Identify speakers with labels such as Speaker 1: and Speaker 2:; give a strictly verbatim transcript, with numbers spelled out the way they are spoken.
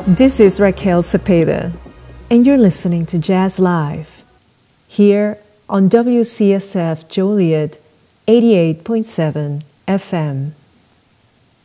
Speaker 1: This is Raquel Cepeda, and you're listening to Jazz Live, here on W C S F Joliet eighty-eight point seven F M.